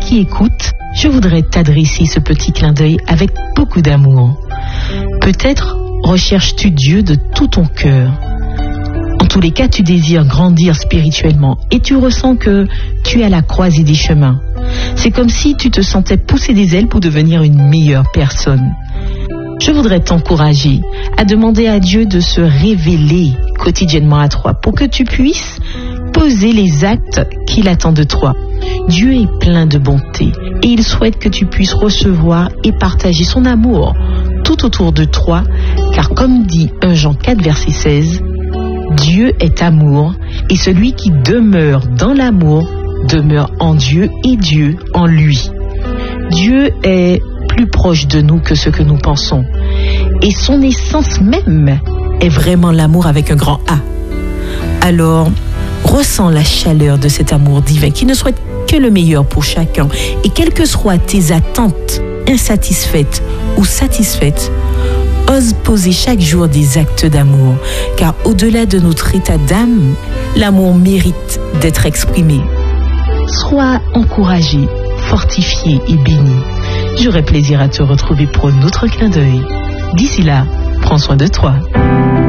qui écoutes, je voudrais t'adresser ce petit clin d'œil avec beaucoup d'amour. Peut-être recherches-tu Dieu de tout ton cœur. En tous les cas, tu désires grandir spirituellement et tu ressens que tu es à la croisée des chemins. C'est comme si tu te sentais pousser des ailes pour devenir une meilleure personne. Je voudrais t'encourager à demander à Dieu de se révéler quotidiennement à toi pour que tu puisses poser les actes qu'il attend de toi. Dieu est plein de bonté et il souhaite que tu puisses recevoir et partager son amour tout autour de toi, car comme dit 1 Jean 4, verset 16, Dieu est amour et celui qui demeure dans l'amour demeure en Dieu et Dieu en lui. Dieu est plus proche de nous que ce que nous pensons et son essence même est vraiment l'amour avec un grand A. Alors, ressens la chaleur de cet amour divin qui ne souhaite que le meilleur pour chacun et quelles que soient tes attentes insatisfaites ou satisfaites, ose poser chaque jour des actes d'amour, car au-delà de notre état d'âme, l'amour mérite d'être exprimé. Sois encouragé, fortifié et béni. J'aurai plaisir à te retrouver pour un autre clin d'œil. D'ici là, prends soin de toi.